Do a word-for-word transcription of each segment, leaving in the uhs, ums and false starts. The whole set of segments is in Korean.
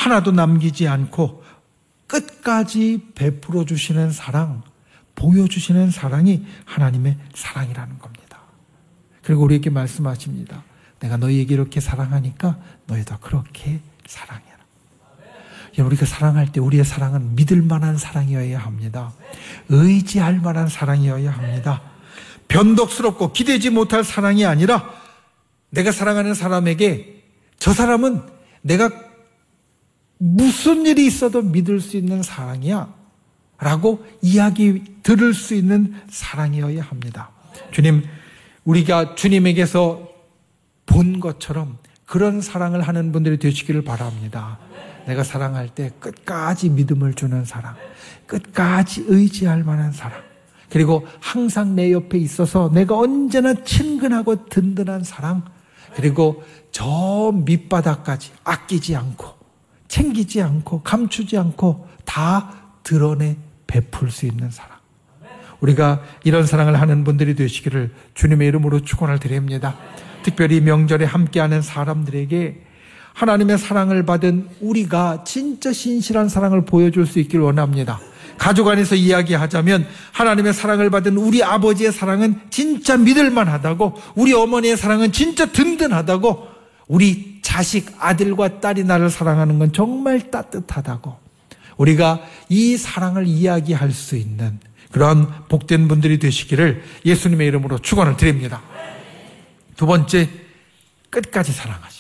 하나도 남기지 않고 끝까지 베풀어 주시는 사랑, 보여주시는 사랑이 하나님의 사랑이라는 겁니다. 그리고 우리에게 말씀하십니다. 내가 너희에게 이렇게 사랑하니까 너희도 그렇게 사랑해라. 우리가 사랑할 때 우리의 사랑은 믿을 만한 사랑이어야 합니다. 의지할 만한 사랑이어야 합니다. 변덕스럽고 기대지 못할 사랑이 아니라 내가 사랑하는 사람에게 저 사람은 내가 무슨 일이 있어도 믿을 수 있는 사랑이야 라고 이야기 들을 수 있는 사랑이어야 합니다. 주님, 우리가 주님에게서 본 것처럼 그런 사랑을 하는 분들이 되시기를 바랍니다. 내가 사랑할 때 끝까지 믿음을 주는 사랑, 끝까지 의지할 만한 사랑, 그리고 항상 내 옆에 있어서 내가 언제나 친근하고 든든한 사랑, 그리고 저 밑바닥까지 아끼지 않고 챙기지 않고 감추지 않고 다 드러내 베풀 수 있는 사랑. 우리가 이런 사랑을 하는 분들이 되시기를 주님의 이름으로 축원을 드립니다. 특별히 명절에 함께하는 사람들에게 하나님의 사랑을 받은 우리가 진짜 신실한 사랑을 보여줄 수 있기를 원합니다. 가족 안에서 이야기하자면 하나님의 사랑을 받은 우리 아버지의 사랑은 진짜 믿을 만하다고, 우리 어머니의 사랑은 진짜 든든하다고, 우리 자식 아들과 딸이 나를 사랑하는 건 정말 따뜻하다고, 우리가 이 사랑을 이야기할 수 있는 그런 복된 분들이 되시기를 예수님의 이름으로 축원을 드립니다. 두 번째, 끝까지 사랑하십시오.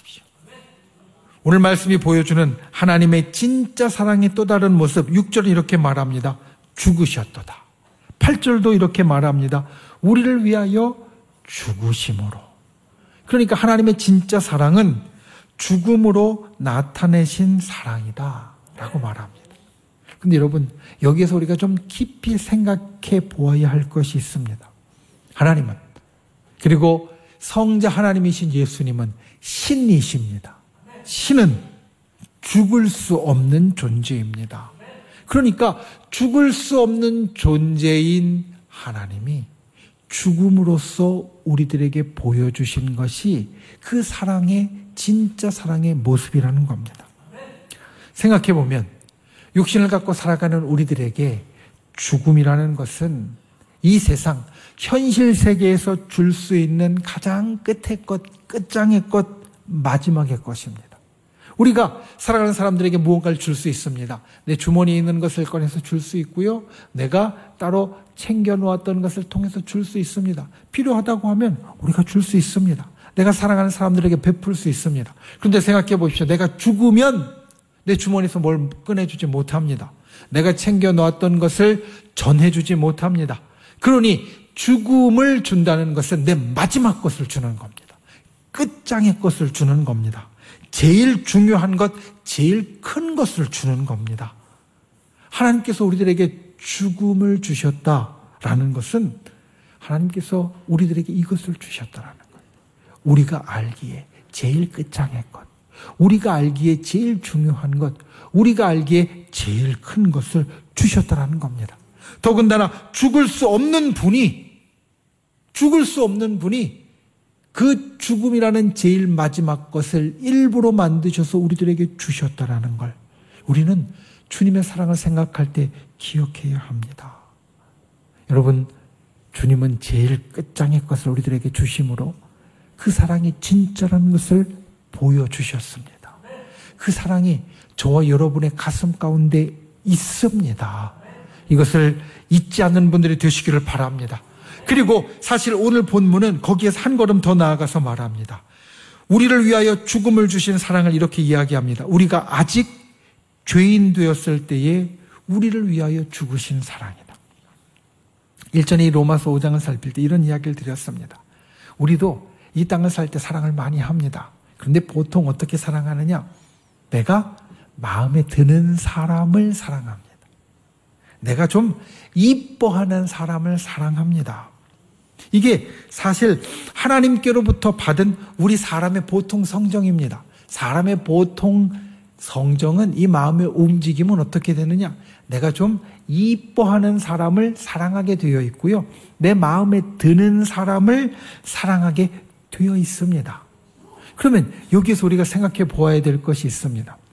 오늘 말씀이 보여주는 하나님의 진짜 사랑의 또 다른 모습, 육 절은 이렇게 말합니다. 죽으셨도다. 팔 절도 이렇게 말합니다. 우리를 위하여 죽으심으로. 그러니까 하나님의 진짜 사랑은 죽음으로 나타내신 사랑이다 라고 말합니다. 근데 여러분, 여기에서 우리가 좀 깊이 생각해 보아야 할 것이 있습니다. 하나님은, 그리고 성자 하나님이신 예수님은 신이십니다. 신은 죽을 수 없는 존재입니다. 그러니까 죽을 수 없는 존재인 하나님이 죽음으로써 우리들에게 보여주신 것이 그 사랑의 진짜 사랑의 모습이라는 겁니다. 생각해보면 육신을 갖고 살아가는 우리들에게 죽음이라는 것은 이 세상 현실 세계에서 줄 수 있는 가장 끝의 것, 끝장의 것, 마지막의 것입니다. 우리가 살아가는 사람들에게 무언가를 줄 수 있습니다. 내 주머니에 있는 것을 꺼내서 줄 수 있고요. 내가 따로 챙겨놓았던 것을 통해서 줄 수 있습니다. 필요하다고 하면 우리가 줄 수 있습니다. 내가 사랑하는 사람들에게 베풀 수 있습니다. 그런데 생각해 보십시오. 내가 죽으면 내 주머니에서 뭘 꺼내주지 못합니다. 내가 챙겨놓았던 것을 전해주지 못합니다. 그러니 죽음을 준다는 것은 내 마지막 것을 주는 겁니다. 끝장의 것을 주는 겁니다. 제일 중요한 것, 제일 큰 것을 주는 겁니다. 하나님께서 우리들에게 죽음을 주셨다라는 것은 하나님께서 우리들에게 이것을 주셨다라는 거예요. 우리가 알기에 제일 끝장의 것, 우리가 알기에 제일 중요한 것, 우리가 알기에 제일 큰 것을 주셨다라는 겁니다. 더군다나 죽을 수 없는 분이, 죽을 수 없는 분이 그 죽음이라는 제일 마지막 것을 일부러 만드셔서 우리들에게 주셨다라는 걸 우리는 주님의 사랑을 생각할 때 기억해야 합니다. 여러분, 주님은 제일 끝장의 것을 우리들에게 주심으로 그 사랑이 진짜라는 것을 보여주셨습니다. 그 사랑이 저와 여러분의 가슴 가운데 있습니다. 이것을 잊지 않는 분들이 되시기를 바랍니다. 그리고 사실 오늘 본문은 거기에서 한 걸음 더 나아가서 말합니다. 우리를 위하여 죽음을 주신 사랑을 이렇게 이야기합니다. 우리가 아직 죄인 되었을 때에 우리를 위하여 죽으신 사랑이다. 일전에 이 로마서 오 장을 살필 때 이런 이야기를 드렸습니다. 우리도 이 땅을 살 때 사랑을 많이 합니다. 그런데 보통 어떻게 사랑하느냐? 내가 마음에 드는 사람을 사랑합니다. 내가 좀 이뻐하는 사람을 사랑합니다. 이게 사실 하나님께로부터 받은 우리 사람의 보통 성정입니다. 사람의 보통 성정은 이 마음의 움직임은 어떻게 되느냐? 내가 좀 이뻐하는 사람을 사랑하게 되어 있고요. 내 마음에 드는 사람을 사랑하게 되어 있습니다. 그러면 여기서 우리가 생각해 보아야 될 것이 있습니다.